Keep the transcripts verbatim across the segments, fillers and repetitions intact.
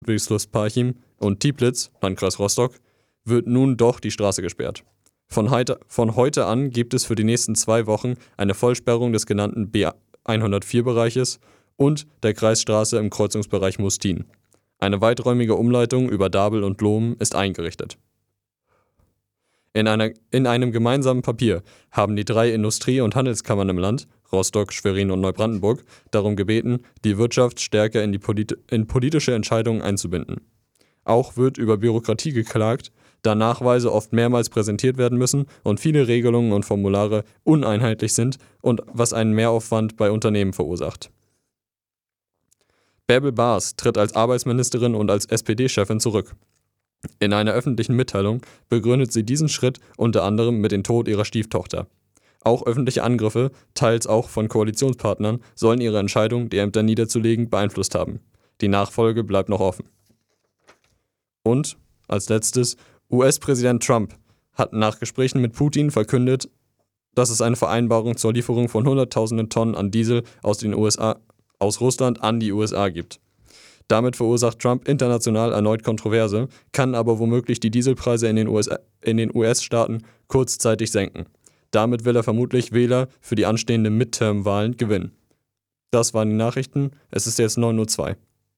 Ludwigslust-Parchim und Tieplitz, Landkreis Rostock, wird nun doch die Straße gesperrt. Von heute, von heute an gibt es für die nächsten zwei Wochen eine Vollsperrung des genannten B hundertvier-Bereiches und der Kreisstraße im Kreuzungsbereich Mustin. Eine weiträumige Umleitung über Dabel und Lohm ist eingerichtet. In, einer, in einem gemeinsamen Papier haben die drei Industrie- und Handelskammern im Land, Rostock, Schwerin und Neubrandenburg, darum gebeten, die Wirtschaft stärker in, die polit- in politische Entscheidungen einzubinden. Auch wird über Bürokratie geklagt, da Nachweise oft mehrmals präsentiert werden müssen und viele Regelungen und Formulare uneinheitlich sind und was einen Mehraufwand bei Unternehmen verursacht. Bärbel Baas tritt als Arbeitsministerin und als S P D-Chefin zurück. In einer öffentlichen Mitteilung begründet sie diesen Schritt unter anderem mit dem Tod ihrer Stieftochter. Auch öffentliche Angriffe, teils auch von Koalitionspartnern, sollen ihre Entscheidung, die Ämter niederzulegen, beeinflusst haben. Die Nachfolge bleibt noch offen. Und, als letztes, U S-Präsident Trump hat nach Gesprächen mit Putin verkündet, dass es eine Vereinbarung zur Lieferung von Hunderttausenden Tonnen an Diesel aus den U S A, aus Russland an die U S A gibt. Damit verursacht Trump international erneut Kontroverse, kann aber womöglich die Dieselpreise in den U S A, in den U S-Staaten kurzzeitig senken. Damit will er vermutlich Wähler für die anstehenden Midterm-Wahlen gewinnen. Das waren die Nachrichten. Es ist jetzt neun Uhr zwei.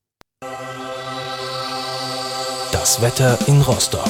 Das Wetter in Rostock.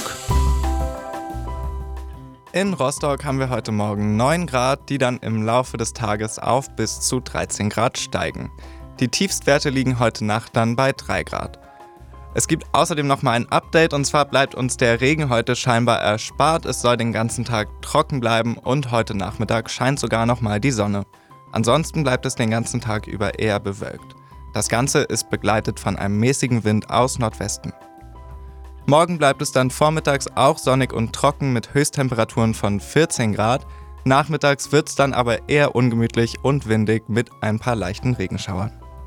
In Rostock haben wir heute Morgen neun Grad, die dann im Laufe des Tages auf bis zu dreizehn Grad steigen. Die Tiefstwerte liegen heute Nacht dann bei drei Grad. Es gibt außerdem nochmal ein Update, und zwar bleibt uns der Regen heute scheinbar erspart. Es soll den ganzen Tag trocken bleiben und heute Nachmittag scheint sogar nochmal die Sonne. Ansonsten bleibt es den ganzen Tag über eher bewölkt. Das Ganze ist begleitet von einem mäßigen Wind aus Nordwesten. Morgen bleibt es dann vormittags auch sonnig und trocken mit Höchsttemperaturen von vierzehn Grad. Nachmittags wird es dann aber eher ungemütlich und windig mit ein paar leichten Regenschauern.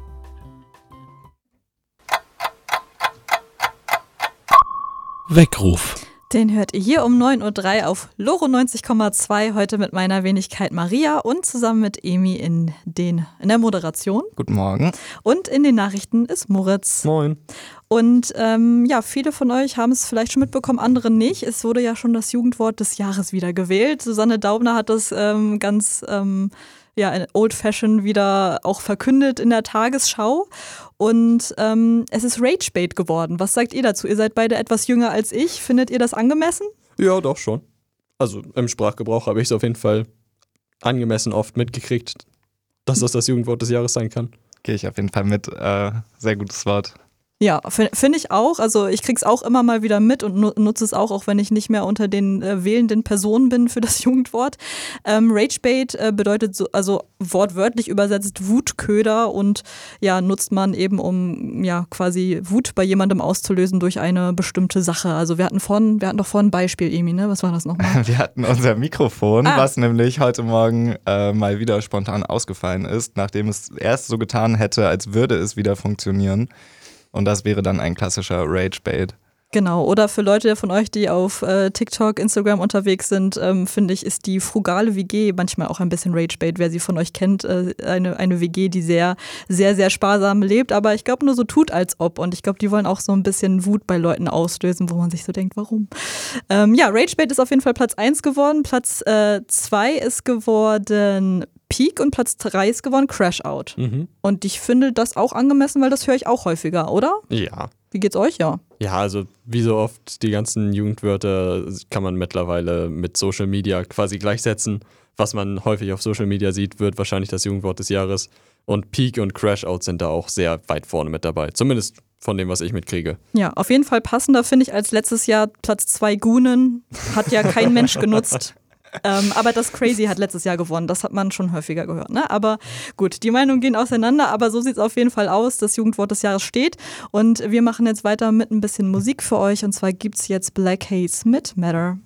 Weckruf. Den hört ihr hier um neun Uhr drei auf Loro neunzig Komma zwei, heute mit meiner Wenigkeit Maria und zusammen mit Emi in, den, in der Moderation. Guten Morgen. Und in den Nachrichten ist Moritz. Moin. Und ähm, ja, viele von euch haben es vielleicht schon mitbekommen, andere nicht. Es wurde ja schon das Jugendwort des Jahres wieder gewählt. Susanne Daubner hat das ähm, ganz ähm, ja, old-fashioned wieder auch verkündet in der Tagesschau. Und ähm, es ist Ragebait geworden. Was sagt ihr dazu? Ihr seid beide etwas jünger als ich. Findet ihr das angemessen? Ja, doch schon. Also im Sprachgebrauch habe ich es auf jeden Fall angemessen oft mitgekriegt, dass das das Jugendwort des Jahres sein kann. Gehe ich auf jeden Fall mit. Äh, sehr gutes Wort. Ja, finde ich auch. Also ich krieg's auch immer mal wieder mit und nu- nutze es auch, auch wenn ich nicht mehr unter den äh, wählenden Personen bin für das Jugendwort. Ähm, Ragebait äh, bedeutet so, also wortwörtlich übersetzt Wutköder und ja, nutzt man eben, um ja quasi Wut bei jemandem auszulösen durch eine bestimmte Sache. Also wir hatten vorhin, wir hatten doch vorhin ein Beispiel, Emi, ne? Was war das nochmal? Wir hatten unser Mikrofon, ah. was nämlich heute Morgen äh, mal wieder spontan ausgefallen ist, nachdem es erst so getan hätte, als würde es wieder funktionieren. Und das wäre dann ein klassischer Ragebait. Genau, oder für Leute von euch, die auf äh, TikTok, Instagram unterwegs sind, ähm, finde ich, ist die frugale W G manchmal auch ein bisschen Ragebait. Wer sie von euch kennt, äh, eine, eine W G, die sehr, sehr, sehr sparsam lebt, aber ich glaube nur so tut als ob. Und ich glaube, die wollen auch so ein bisschen Wut bei Leuten auslösen, wo man sich so denkt, warum? Ähm, ja, Ragebait ist auf jeden Fall Platz eins geworden. Platz zwei äh, ist geworden Peak und Platz drei ist geworden Crash Out. Mhm. Und ich finde das auch angemessen, weil das höre ich auch häufiger, oder? Ja. Wie geht's euch? Ja. Ja, also wie so oft die ganzen Jugendwörter kann man mittlerweile mit Social Media quasi gleichsetzen. Was man häufig auf Social Media sieht, wird wahrscheinlich das Jugendwort des Jahres. Und Peak und Crash Out sind da auch sehr weit vorne mit dabei. Zumindest von dem, was ich mitkriege. Ja, auf jeden Fall passender finde ich als letztes Jahr Platz zwei Gunen. Hat ja kein Mensch genutzt. Ähm, aber das Crazy hat letztes Jahr gewonnen. Das hat man schon häufiger gehört. Ne? Aber gut, die Meinungen gehen auseinander. Aber so sieht es auf jeden Fall aus. Das Jugendwort des Jahres steht. Und wir machen jetzt weiter mit ein bisschen Musik für euch. Und zwar gibt es jetzt Black Haze mit Matter.